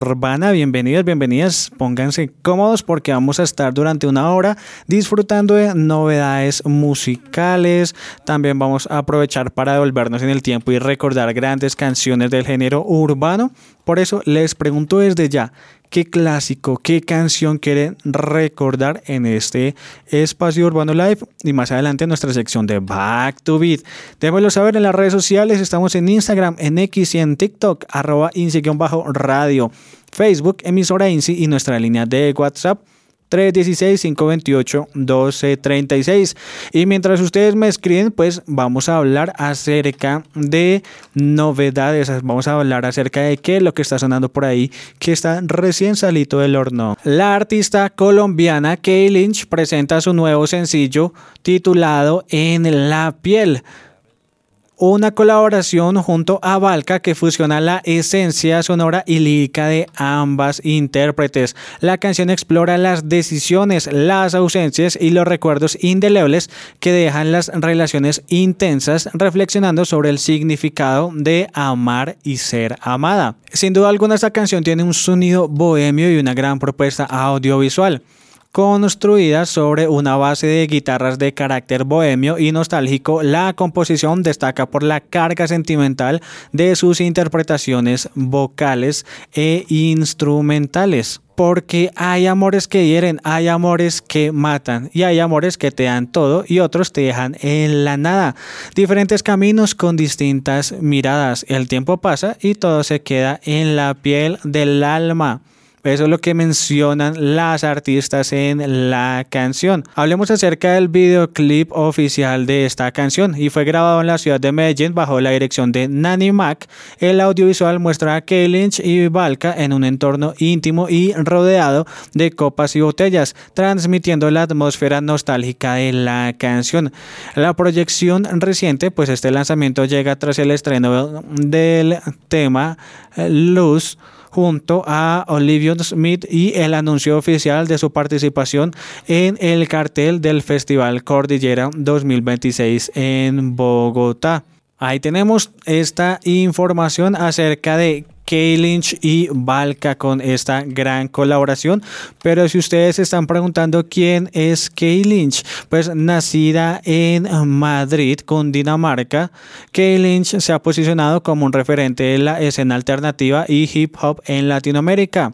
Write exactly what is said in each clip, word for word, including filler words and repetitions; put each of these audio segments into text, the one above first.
Urbana, bienvenidos, bienvenidas, pónganse cómodos porque vamos a estar durante una hora disfrutando de novedades musicales. También vamos a aprovechar para devolvernos en el tiempo y recordar grandes canciones del género urbano. Por eso les pregunto desde ya, ¿qué clásico, qué canción quieren recordar en este espacio Urbano Live? Y más adelante en nuestra sección de Back to Beat. Déjenmelo saber en las redes sociales, estamos en Instagram, en X y en TikTok, arroba INSI-radio, Facebook, emisora INSI y nuestra línea de WhatsApp tres uno seis, cinco dos ocho, uno dos tres seis. Y mientras ustedes me escriben, pues vamos a hablar acerca de novedades, vamos a hablar acerca de qué es lo que está sonando por ahí, que está recién salido del horno. La artista colombiana Kay Lynch presenta su nuevo sencillo titulado En la piel. Una colaboración junto a Valka que fusiona la esencia sonora y lírica de ambas intérpretes. La canción explora las decisiones, las ausencias y los recuerdos indelebles que dejan las relaciones intensas, reflexionando sobre el significado de amar y ser amada. Sin duda alguna, esta canción tiene un sonido bohemio y una gran propuesta audiovisual, construida sobre una base de guitarras de carácter bohemio y nostálgico. La composición destaca por la carga sentimental de sus interpretaciones vocales e instrumentales. Porque hay amores que hieren, hay amores que matan y hay amores que te dan todo y otros te dejan en la nada. Diferentes caminos con distintas miradas. El tiempo pasa y todo se queda en la piel del alma. Eso es lo que mencionan las artistas en la canción. Hablemos acerca del videoclip oficial de esta canción y fue grabado en la ciudad de Medellín bajo la dirección de Nanny Mac. El audiovisual muestra a Kay Lynch y Valka en un entorno íntimo y rodeado de copas y botellas, transmitiendo la atmósfera nostálgica de la canción. La proyección reciente, pues este lanzamiento llega tras el estreno del tema Luz junto a Olivia Smith y el anuncio oficial de su participación en el cartel del Festival Cordillera dos mil veintiséis en Bogotá. Ahí tenemos esta información acerca de Kay Lynch y Valka con esta gran colaboración. Pero si ustedes se están preguntando quién es Kay Lynch, pues nacida en Madrid, Cundinamarca, Kay Lynch se ha posicionado como un referente de la escena alternativa y hip hop en Latinoamérica.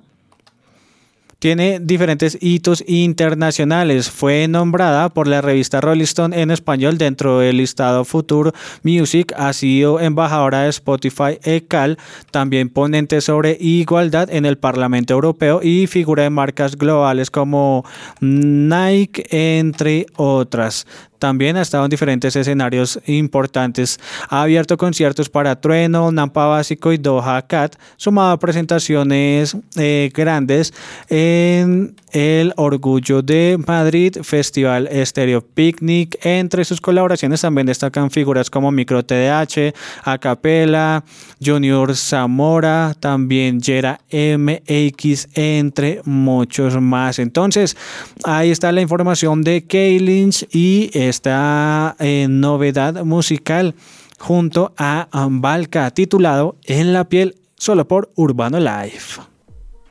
Tiene diferentes hitos internacionales. Fue nombrada por la revista Rolling Stone en español dentro del listado Future Music. Ha sido embajadora de Spotify E C A L, también ponente sobre igualdad en el Parlamento Europeo y figura de marcas globales como Nike, entre otras. También ha estado en diferentes escenarios importantes. Ha abierto conciertos para Trueno, Nampa Básico y Doja Cat, sumado a presentaciones eh, grandes en el Orgullo de Madrid, Festival Estéreo Picnic. Entre sus colaboraciones también destacan figuras como Micro T D H, Acapella, Junior Zamora, también Yera M X, entre muchos más. Entonces, ahí está la información de Kay Lynch y esta eh, novedad musical junto a Valka titulado En la piel, solo por Urbano Live.